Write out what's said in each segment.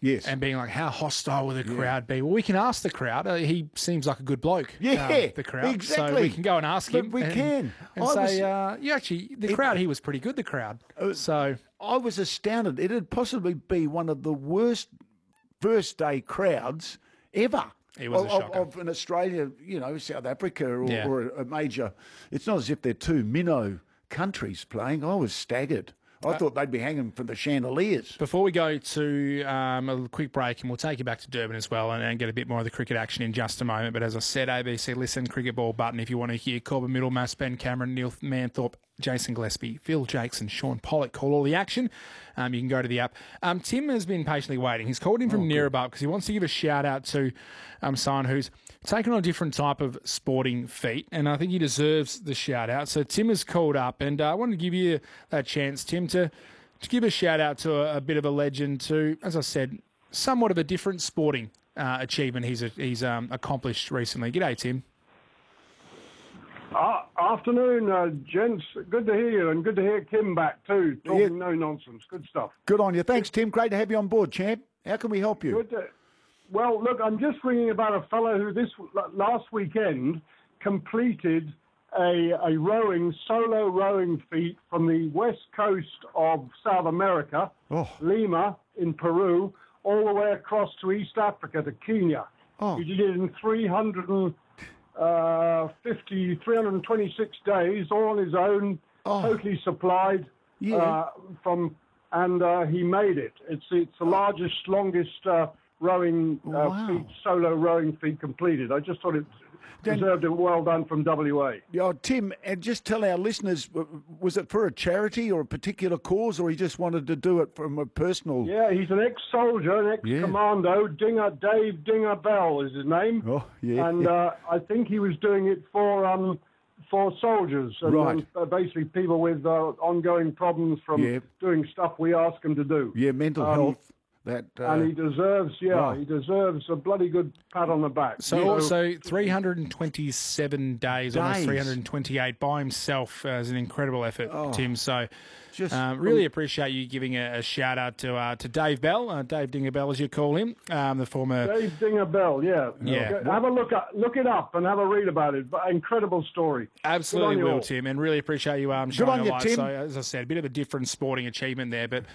Yes. And being like, how hostile will the crowd be? Well, we can ask the crowd. He seems like a good bloke. Yeah, the crowd. exactly. So we can go and ask him. But we can. And say, the crowd, he was pretty good, the crowd. So I was astounded. It'd possibly be one of the worst first-day crowds ever. He was a shocker. Of an Australia, South Africa Yeah. or a major. It's not as if they're two minnow countries playing. I was staggered. I thought they'd be hanging from the chandeliers. before we go to a quick break, and we'll take you back to Durban as well and get a bit more of the cricket action in just a moment. But as I said, ABC Listen, Cricket Ball button if you want to hear Corbin Middlemass, Ben Cameron, Neil Manthorpe, Jason Gillespie, Phil Jackson, Sean Pollock call all the action. You can go to the app. Tim has been patiently waiting. He's called in from Nearabut because he wants to give a shout out to someone who's taken on a different type of sporting feat, and I think he deserves the shout out. So Tim has called up, and I wanted to give you that chance, Tim, to give a shout out to a bit of a legend to, as I said, somewhat of a different sporting achievement he's accomplished recently. G'day, Tim. Afternoon, gents. Good to hear you, and good to hear Kim back too, talking no nonsense. Good stuff. Good on you. Thanks, Tim. Great to have you on board, champ. How can we help you? Well, look, I'm just ringing about a fellow who last weekend completed a solo rowing feat from the west coast of South America, Lima in Peru, all the way across to East Africa to Kenya. He did it in 326 days, all on his own, totally supplied and he made it. It's the largest, longest rowing solo rowing feat completed. I just thought it deserved a well done from WA. Yeah, Tim, and just tell our listeners, was it for a charity or a particular cause, or he just wanted to do it from a personal... Yeah, he's an ex-soldier, an ex-commando. Dave Dinger Bell is his name. Oh, yeah. And I think he was doing it for soldiers and basically people with ongoing problems from doing stuff we ask them to do. Yeah, mental health. And he deserves, he deserves a bloody good pat on the back. So 327 days, almost 328 by himself is an incredible effort, Tim. So really appreciate you giving a shout out to Dave Bell, Dave Dinger Bell as you call him, the former... Dave Dinger Bell, yeah. Have a look it up and have a read about it. Incredible story. Absolutely will, Tim, and really appreciate you shining a light. Tim. So, as I said, a bit of a different sporting achievement there, but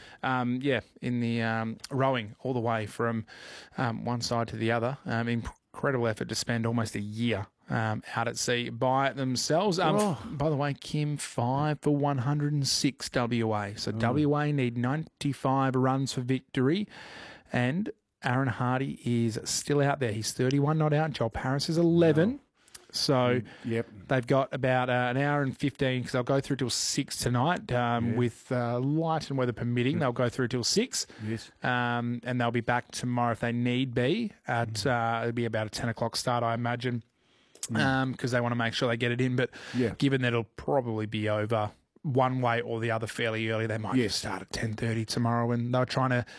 in the rowing all the way from one side to the other. Incredible effort to spend almost a year out at sea by themselves. By the way, Kim, 5 for 106 WA. So WA need 95 runs for victory. And Aaron Hardy is still out there. He's 31 not out. Joel Paris is 11. Wow. So they've got about an hour and 15 because they'll go through till 6 tonight with light and weather permitting. They'll go through till 6. Yes. And they'll be back tomorrow if they need be. It'll be about a 10 o'clock start, I imagine, because they want to make sure they get it in. But given that it'll probably be over one way or the other fairly early, they might just start at 10:30 tomorrow. And they're trying to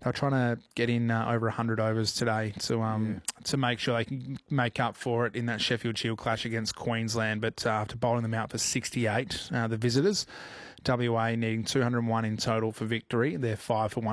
get in over 100 overs today to make sure they can make up for it in that Sheffield Shield clash against Queensland. But after bowling them out for 68, the visitors, WA needing 201 in total for victory. They're 5 for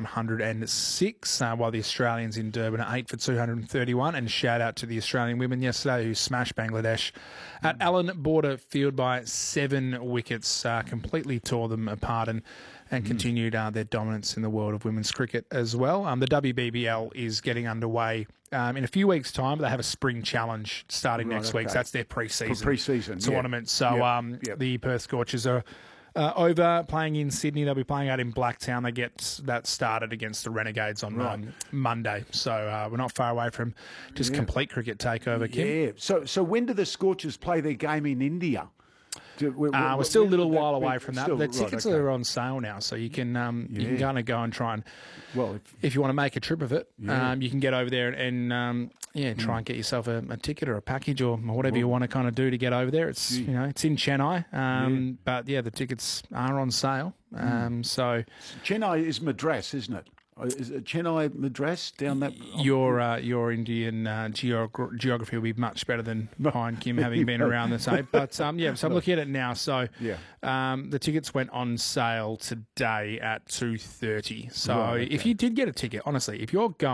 106, while the Australians in Durban are 8 for 231. And shout out to the Australian women yesterday who smashed Bangladesh at Allan Border Field by 7 wickets, completely tore them apart and continued their dominance in the world of women's cricket as well. The WBBL is getting underway in a few weeks' time. They have a spring challenge starting next week. So that's their pre-season tournament. So the Perth Scorchers are over playing in Sydney. They'll be playing out in Blacktown. They get that started against the Renegades on Monday. So we're not far away from just complete cricket takeover, Kim. Yeah. So when do the Scorchers play their game in India? We're still a little while away from that. The tickets are on sale now, so you can kind of go and try and, if you want to make a trip of it, you can get over there and try and get yourself a ticket or a package or whatever you want to kind of do to get over there. It's it's in Chennai, but the tickets are on sale. So Chennai is Madras, isn't it? Is it Chennai, Madras, down that... Your Indian geography will be much better than mine, Kim, having been around the same. But, so I'm looking at it now. So the tickets went on sale today at 2:30. So if you did get a ticket, honestly, if you're going...